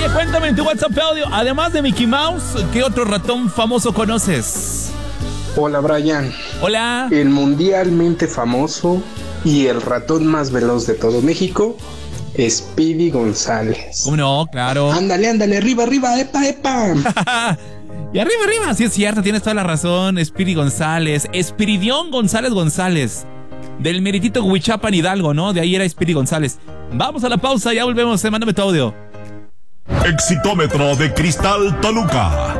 Oye, cuéntame en tu WhatsApp audio, además de Mickey Mouse, ¿qué otro ratón famoso conoces? Hola, Brian. Hola. El mundialmente famoso y el ratón más veloz de todo México, Speedy González. ¿Cómo no? Claro. Ándale, arriba, epa. Y arriba, sí es cierto, tienes toda la razón. Speedy González, Espiridión González. Del meritito Huichapan Hidalgo, ¿no? De ahí era Speedy González. Vamos a la pausa, ya volvemos, mándame tu audio. Exitómetro de Cristal Toluca.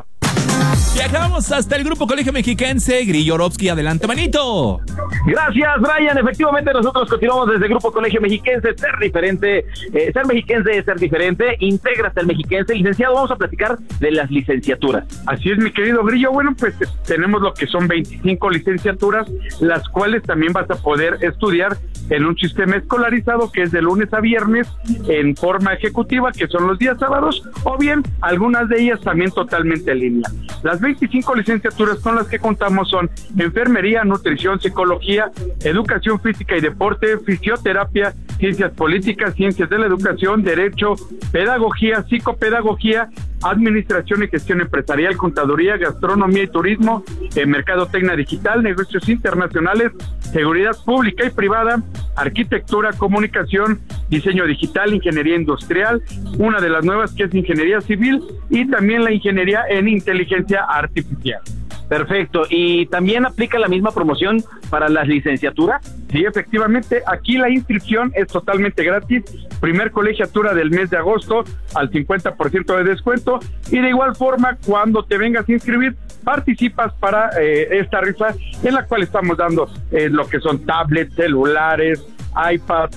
Viajamos hasta el Grupo Colegio Mexiquense. Grillo Orovsky, adelante, manito. Gracias, Brian. Efectivamente, nosotros continuamos desde el Grupo Colegio Mexiquense. Ser diferente, ser mexiquense es ser diferente. Intégrate al mexiquense. Licenciado, vamos a platicar de las licenciaturas. Así es, mi querido Grillo. Bueno, pues tenemos lo que son 25 licenciaturas, las cuales también vas a poder estudiar en un sistema escolarizado que es de lunes a viernes en forma ejecutiva, que son los días sábados, o bien algunas de ellas también totalmente en línea. Las 25 licenciaturas con las que contamos son enfermería, nutrición, psicología, educación física y deporte, fisioterapia, ciencias políticas, ciencias de la educación, derecho, pedagogía, psicopedagogía, administración y gestión empresarial, contaduría, gastronomía y turismo, mercadotecnia digital, negocios internacionales, seguridad pública y privada, arquitectura, comunicación, diseño digital, ingeniería industrial, una de las nuevas que es ingeniería civil y también la ingeniería en inteligencia artificial. Perfecto. ¿Y también aplica la misma promoción para las licenciaturas? Sí, efectivamente, aquí la inscripción es totalmente gratis, primer colegiatura del mes de agosto al 50% de descuento, y de igual forma, cuando te vengas a inscribir, participas para esta rifa en la cual estamos dando lo que son tablets, celulares, iPads,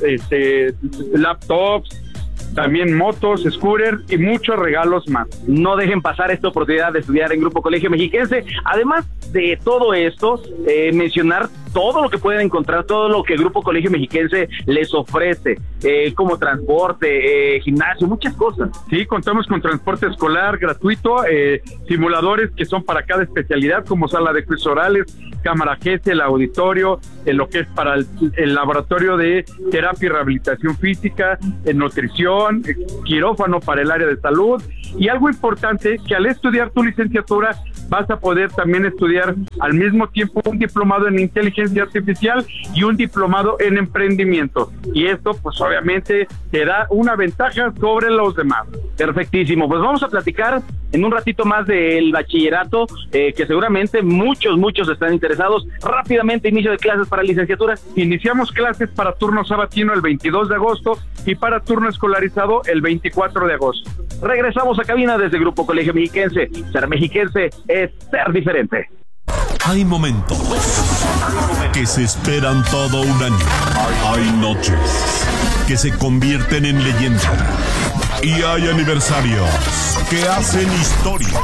laptops, también motos, scooter y muchos regalos más. No dejen pasar esta oportunidad de estudiar en Grupo Colegio Mexiquense. Además de todo esto, mencionar todo lo que pueden encontrar, todo lo que el Grupo Colegio Mexiquense les ofrece, como transporte, gimnasio, muchas cosas. Sí, contamos con transporte escolar gratuito, simuladores que son para cada especialidad, como sala de quiz orales, cámara GESE, el auditorio, lo que es para el laboratorio de terapia y rehabilitación física, nutrición, quirófano para el área de salud, y algo importante, que al estudiar tu licenciatura vas a poder también estudiar al mismo tiempo un diplomado en inteligencia artificial y un diplomado en emprendimiento, y esto pues obviamente te da una ventaja sobre los demás. Perfectísimo, pues vamos a platicar en un ratito más del bachillerato, que seguramente muchos están interesados. Rápidamente, inicio de clases para licenciatura. Iniciamos clases para turno sabatino el 22 de agosto y para turno escolarizado el 24 de agosto. Regresamos a cabina desde Grupo Colegio Mexiquense. Ser mexiquense es ser diferente. Hay momentos que se esperan todo un año. Hay noches que se convierten en leyenda. Y hay aniversarios que hacen historia.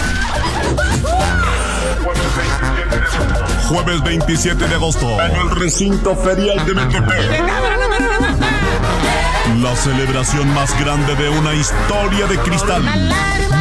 Jueves 27 de agosto, en el recinto ferial de Metepec. La celebración más grande de una historia de cristal.